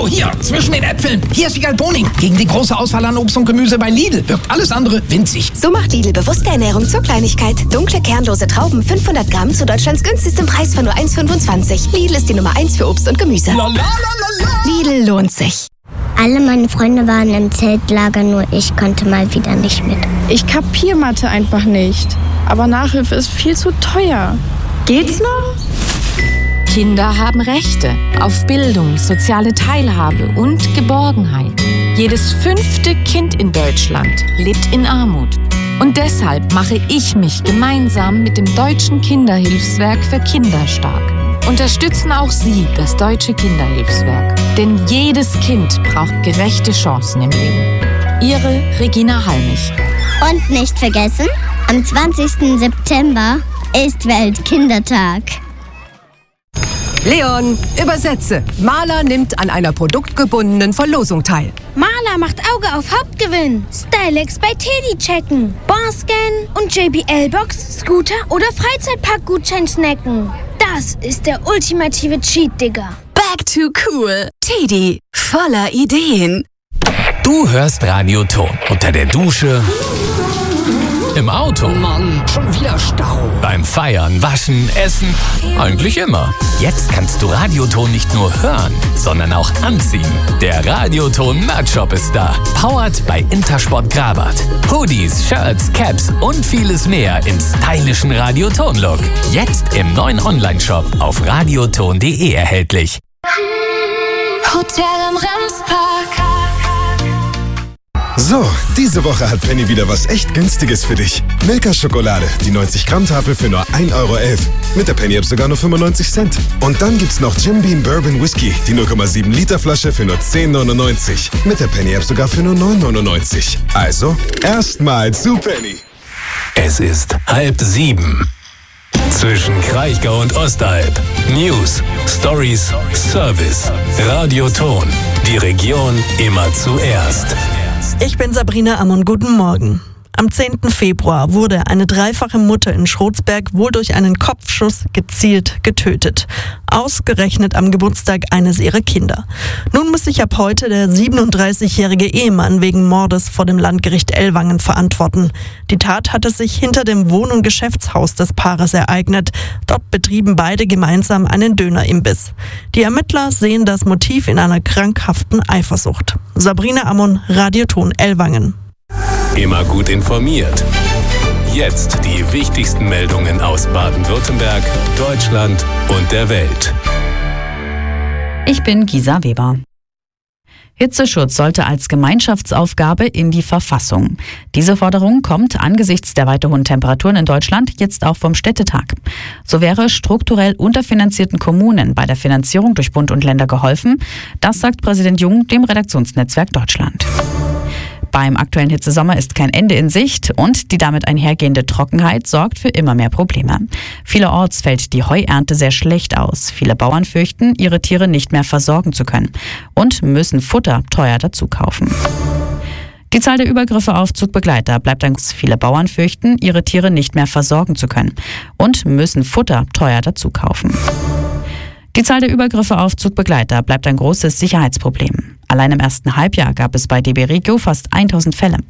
hier, zwischen den Äpfeln. Hier ist Wiegald Boning. Gegen die große Auswahl an Obst und Gemüse bei Lidl wirkt alles andere winzig. So macht Lidl bewusste Ernährung zur Kleinigkeit. Dunkle, kernlose Trauben, 500 Gramm zu Deutschlands günstigstem Preis von nur 1,25. Lidl ist die Nummer 1 für Obst und Gemüse. Lidl lohnt sich. Alle meine Freunde waren im Zeltlager, nur ich konnte mal wieder nicht mit. Ich kapier Mathe einfach nicht. Aber Nachhilfe ist viel zu teuer. Geht's noch? Kinder haben Rechte auf Bildung, soziale Teilhabe und Geborgenheit. Jedes 5. Kind in Deutschland lebt in Armut. Und deshalb mache ich mich gemeinsam mit dem Deutschen Kinderhilfswerk für Kinder stark. Unterstützen auch Sie das Deutsche Kinderhilfswerk. Denn jedes Kind braucht gerechte Chancen im Leben. Ihre Regina Halmich. Und nicht vergessen, am 20. September ist Weltkindertag. Leon, übersetze. Maler nimmt an einer produktgebundenen Verlosung teil. Maler macht Auge auf Hauptgewinn. Stylex bei Teddy checken. Barscan und JBL-Box, Scooter oder Freizeitpark-Gutschein snacken. Das ist der ultimative Cheat, Digga. Back to cool. Teddy, voller Ideen. Du hörst Radio Ton unter der Dusche, im Auto, Mann, schon wieder Stau. beim Feiern, Waschen, Essen, eigentlich immer. Jetzt kannst du Radioton nicht nur hören, sondern auch anziehen. Der Radioton Merch-Shop ist da. Powered bei Intersport Grabat. Hoodies, Shirts, Caps und vieles mehr im stylischen Radioton-Look. Jetzt im neuen Online-Shop auf radioton.de erhältlich. Hotel am Remspark. So, diese Woche hat Penny wieder was echt Günstiges für dich. Milka-Schokolade, die 90-Gramm-Tafel für nur 1,11 €. Mit der Penny-App sogar nur 95 Cent. Und dann gibt's noch Jim Beam Bourbon Whisky, die 0,7 Liter Flasche für nur 10,99. Mit der Penny-App sogar für nur 9,99. Also, erstmal zu Penny. Es ist 6:30. Zwischen Kraichgau und Ostalb. News, Stories, Service. Radioton. Die Region immer zuerst. Ich bin Sabrina Ammon, guten Morgen. Am 10. Februar wurde eine dreifache Mutter in Schrotsberg wohl durch einen Kopfschuss gezielt getötet. Ausgerechnet am Geburtstag eines ihrer Kinder. Nun muss sich ab heute der 37-jährige Ehemann wegen Mordes vor dem Landgericht Ellwangen verantworten. Die Tat hatte sich hinter dem Wohn- und Geschäftshaus des Paares ereignet. Dort betrieben beide gemeinsam einen Dönerimbiss. Die Ermittler sehen das Motiv in einer krankhaften Eifersucht. Sabrina Ammon, Radioton Ellwangen. Immer gut informiert. Jetzt die wichtigsten Meldungen aus Baden-Württemberg, Deutschland und der Welt. Ich bin Gisa Weber. Hitzeschutz sollte als Gemeinschaftsaufgabe in die Verfassung. Diese Forderung kommt angesichts der weiter hohen Temperaturen in Deutschland jetzt auch vom Städtetag. So wäre strukturell unterfinanzierten Kommunen bei der Finanzierung durch Bund und Länder geholfen. Das sagt Präsident Jung dem Redaktionsnetzwerk Deutschland. Beim aktuellen Hitzesommer ist kein Ende in Sicht und die damit einhergehende Trockenheit sorgt für immer mehr Probleme. Vielerorts fällt die Heuernte sehr schlecht aus. Viele Bauern fürchten, ihre Tiere nicht mehr versorgen zu können und müssen Futter teuer dazu kaufen. Die Zahl der Übergriffe auf Zugbegleiter bleibt ein großes. Viele Bauern fürchten, ihre Tiere nicht mehr versorgen zu können und müssen Futter teuer dazu kaufen. Die Zahl der Übergriffe auf Zugbegleiter bleibt ein großes Sicherheitsproblem. Allein im ersten Halbjahr gab es bei DB Regio fast 1000 Fälle.